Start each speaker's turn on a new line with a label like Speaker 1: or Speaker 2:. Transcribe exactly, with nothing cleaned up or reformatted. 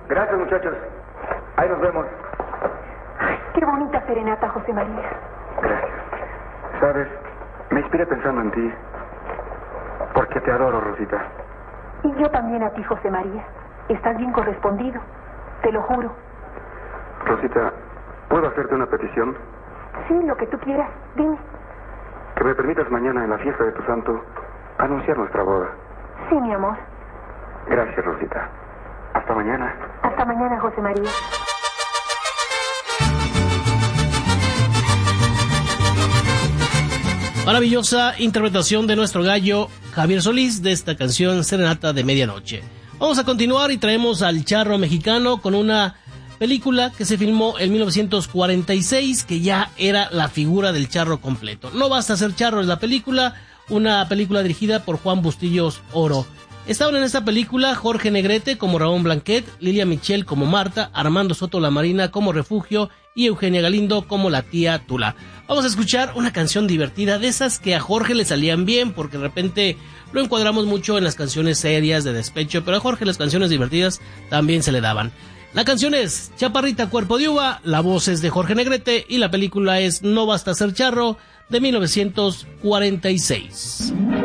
Speaker 1: Gracias, muchachos. Ahí nos vemos.
Speaker 2: Ay, qué bonita serenata, José María.
Speaker 1: Gracias. ¿Sabes? Me inspiré pensando en ti. Porque te adoro, Rosita.
Speaker 2: Y yo también a ti, José María. Estás bien correspondido. Te lo juro.
Speaker 1: Rosita, ¿puedo hacerte una petición?
Speaker 2: Sí, lo que tú quieras. Dime.
Speaker 1: Que me permitas mañana en la fiesta de tu santo anunciar nuestra boda.
Speaker 2: Sí, mi amor.
Speaker 1: Gracias, Rosita. Hasta mañana.
Speaker 2: Hasta mañana, José María.
Speaker 3: Maravillosa interpretación de nuestro gallo Javier Solís de esta canción Serenata de Medianoche. Vamos a continuar y traemos al charro mexicano con una película que se filmó en mil novecientos cuarenta y seis, que ya era la figura del charro completo. No basta ser charro, es la película, una película dirigida por Juan Bustillos Oro. Estaban en esta película Jorge Negrete como Ramón Blanquet, Lilia Michel como Marta, Armando Soto La Marina como Refugio y Eugenia Galindo como la tía Tula. Vamos a escuchar una canción divertida, de esas que a Jorge le salían bien, porque de repente lo encuadramos mucho en las canciones serias de despecho, pero a Jorge las canciones divertidas también se le daban. La canción es Chaparrita Cuerpo de Uva, la voz es de Jorge Negrete y la película es No Basta Ser Charro de mil novecientos cuarenta y seis.